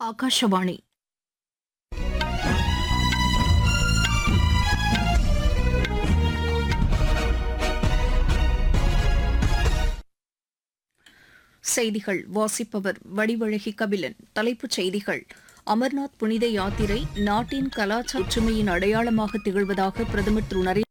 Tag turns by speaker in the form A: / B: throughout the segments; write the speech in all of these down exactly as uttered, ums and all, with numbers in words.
A: ಆಕಾಶವಾಣಿ செய்திகள் வாசிப்பவர் வடிவழகி கபிலன். தலைப்புச் செய்திகள்: அமர்நாத் புனித யாத்திரை நாட்டின் கலாச்சார ஒற்றுமையின் அடையாளமாக திகழ்வதாக பிரதமர் திரு நரேந்திர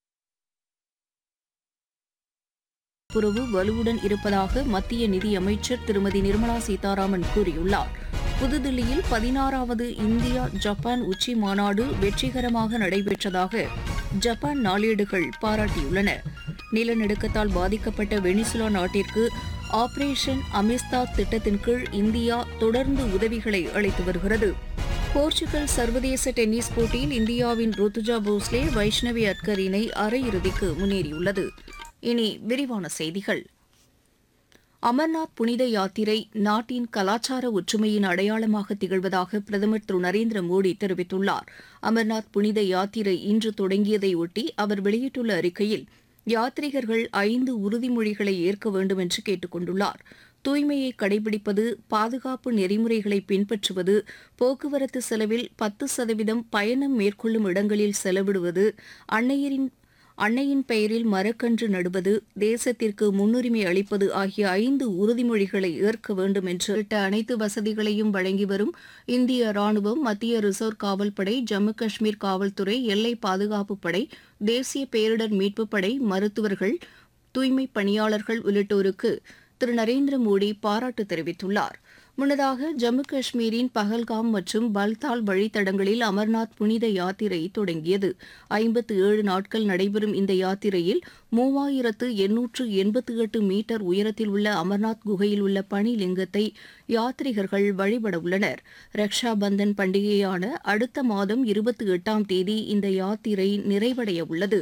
A: உறவு வலுவுடன் இருப்பதாக மத்திய நிதியமைச்சர் திருமதி நிர்மலா சீதாராமன் கூறியுள்ளார். புதுதில்லியில் பதினாறாவது இந்தியா ஜப்பான் உச்சி மாநாடு வெற்றிகரமாக நடைபெற்றதாக ஜப்பான் நாளேடுகள் பாராட்டியுள்ளன. நிலநடுக்கத்தால் பாதிக்கப்பட்ட வெனிசுலா நாட்டிற்கு ஆபரேஷன் அமிஸ்தாத் திட்டத்தின் கீழ் இந்தியா தொடர்ந்து உதவிகளை அளித்து வருகிறது. போர்ச்சுகல் சர்வதேச டென்னிஸ் போட்டியில் இந்தியாவின் ருத்துஜா போஸ்லே வைஷ்ணவி அட்கர் இணை அரையிறுதிக்கு முன்னேறியுள்ளது. இனி விரிவான செய்திகள். அமர்நாத் புனித யாத்திரை நாட்டின் கலாச்சார ஒற்றுமையின் அடையாளமாக திகழ்வதாக பிரதமர் திரு நரேந்திர மோடி தெரிவித்துள்ளார். அமர்நாத் புனித யாத்திரை இன்று தொடங்கியதை ஒட்டி அவர் வெளியிட்டுள்ள அறிக்கையில் யாத்ரீகர்கள் ஐந்து உறுதிமொழிகளை ஏற்க வேண்டும் என்று கேட்டுக் கொண்டுள்ளார். தூய்மையை கடைபிடிப்பது, பாதுகாப்பு நெறிமுறைகளை பின்பற்றுவது, போக்குவரத்து செலவில் பத்து சதவீதம் பயணம் மேற்கொள்ளும் இடங்களில் செலவிடுவது, அன்னையரின் அன்னையின் பெயரில் மரக்கன்று நடுவது, தேசத்திற்கு முன்னுரிமை அளிப்பது ஆகிய ஐந்து உறுதிமொழிகளை ஏற்க வேண்டும் என்று அனைத்து வசதிகளையும் வழங்கி வரும் இந்திய ராணுவம், மத்திய ரிசர்வ் காவல்படை, ஜம்மு காஷ்மீர் காவல்துறை, எல்லை பாதுகாப்புப் படை, தேசிய பேரிடர் மீட்புப் படை, மருத்துவர்கள், தூய்மைப் பணியாளர்கள் உள்ளிட்டோருக்கு திரு நரேந்திர மோடி பாராட்டு தெரிவித்துள்ளார். முன்னதாக ஜம்மு காஷ்மீரின் பஹல்காம் மற்றும் பல்தால் வழித்தடங்களில் அமர்நாத் புனித யாத்திரை தொடங்கியது. ஐம்பத்து ஏழு நாட்கள் நடைபெறும் இந்த யாத்திரையில் மூவாயிரத்து எண்ணூற்று எண்பத்தி எட்டு மீட்டர் உயரத்தில் உள்ள அமர்நாத் குகையில் உள்ள பனிலிங்கத்தை யாத்ரீகர்கள் வழிபட உள்ளனர். ரக்ஷா பந்தன் பண்டிகையான அடுத்த மாதம் இருபத்தி எட்டாம் தேதி இந்த யாத்திரை நிறைவடைய உள்ளது.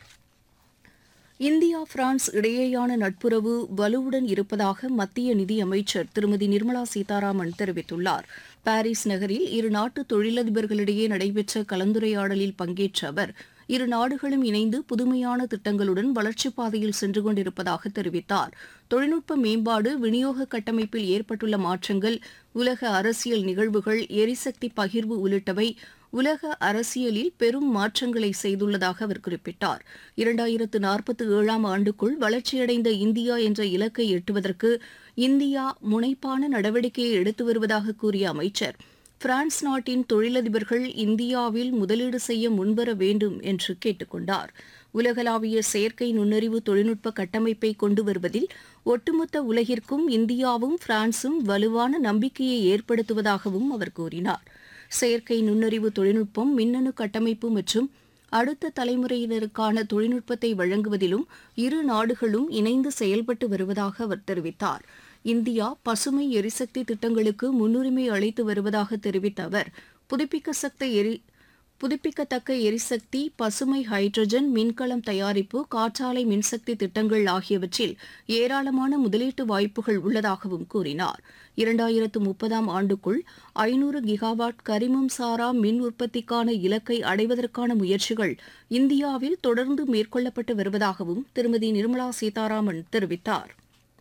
A: இந்தியா பிரான்ஸ் இடையேயான நட்புறவு வலுவுடன் இருப்பதாக மத்திய நிதியமைச்சர் திருமதி நிர்மலா சீதாராமன் தெரிவித்துள்ளார். பாரிஸ் நகரில் இரு நாட்டு தொழிலதிபர்களிடையே நடைபெற்ற கலந்துரையாடலில் பங்கேற்ற அவர் இரு நாடுகளும் இணைந்து புதுமையான திட்டங்களுடன் வளர்ச்சிப் பாதையில் சென்று கொண்டிருப்பதாக தெரிவித்தார். தொழில்நுட்ப மேம்பாடு, விநியோக கட்டமைப்பில் ஏற்பட்டுள்ள மாற்றங்கள், உலக அரசியல் நிகழ்வுகள், எரிசக்தி பகிர்வு உள்ளிட்டவை உலக அரசியலில் பெரும் மாற்றங்களை செய்துள்ளதாக அவர் குறிப்பிட்டார். இரண்டாயிரத்து நாற்பத்தி ஏழாம் ஆண்டுக்குள் வளர்ச்சியடைந்த இந்தியா என்ற இலக்கை எட்டுவதற்கு இந்தியா முனைப்பான நடவடிக்கையை எடுத்து வருவதாக கூறிய அமைச்சர், பிரான்ஸ் நாட்டின் தொழிலதிபர்கள் இந்தியாவில் முதலீடு செய்ய முன்வர வேண்டும் என்று கேட்டுக் கொண்டார். உலகளாவிய செயற்கை நுண்ணறிவு தொழில்நுட்ப கட்டமைப்பை கொண்டு வருவதில் ஒட்டுமொத்த உலகிற்கும் இந்தியாவும் பிரான்சும் வலுவான நம்பிக்கையை ஏற்படுத்துவதாகவும் அவர் கூறினார். செயற்கை நுண்ணறிவு தொழில்நுட்பம், மின்னணு கட்டமைப்பு மற்றும் அடுத்த தலைமுறையினருக்கான தொழில்நுட்பத்தை வழங்குவதிலும் இரு நாடுகளும் இணைந்து செயல்பட்டு வருவதாக அவர் தெரிவித்தார். இந்தியா பசுமை எரிசக்தி திட்டங்களுக்கு முன்னுரிமை அளித்து வருவதாக தெரிவித்த அவர், புதுப்பிக்கத்தக்க எரி புதுப்பிக்கத்தக்க எரிசக்தி, பசுமை ஹைட்ரஜன், மின்கலம் தயாரிப்பு, காற்றாலை மின்சக்தி திட்டங்கள் ஆகியவற்றில் ஏராளமான முதலீட்டு வாய்ப்புகள் உள்ளதாகவும் கூறினார். இரண்டாயிரத்து முப்பதாம் ஆண்டுக்குள் ஐநூறு கிகாவாட் கரிமம் சாரா மின் உற்பத்திக்கான இலக்கை அடைவதற்கான முயற்சிகள் இந்தியாவில் தொடர்ந்து மேற்கொள்ளப்பட்டு வருவதாகவும் திருமதி நிர்மலா சீதாராமன் தெரிவித்தார்.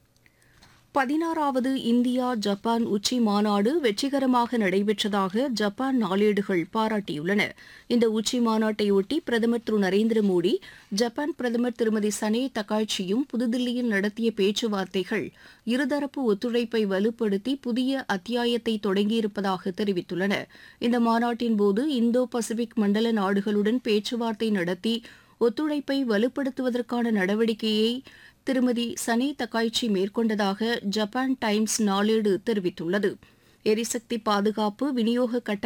A: பதினாறாவது இந்தியா ஜப்பான் உச்சி மாநாடு வெற்றிகரமாக நடைபெற்றதாக ஜப்பான் நாளேடுகள் பாராட்டியுள்ளன. இந்த உச்சி மாநாட்டையொட்டி பிரதமர் திரு நரேந்திர மோடி, ஜப்பான் பிரதமர் திருமதி சனே தக்காய்ச்சியும் புதுதில்லியில் நடத்திய பேச்சுவார்த்தைகள் இருதரப்பு ஒத்துழைப்பை வலுப்படுத்தி புதிய அத்தியாயத்தை தொடங்கியிருப்பதாக தெரிவித்துள்ளன. இந்த மாநாட்டின் போது இந்தோ பசிபிக் மண்டல நாடுகளுடன் பேச்சுவார்த்தை நடத்தி ஒத்துழைப்பை வலுப்படுத்துவதற்கான நடவடிக்கையை திருமதி சனே தக்காய்ச்சி மேற்கொண்டதாக ஜப்பான் டைம்ஸ் நாளேடு தெரிவித்துள்ளது. எரிசக்தி பாதுகாப்பு, விநியோக கட்ட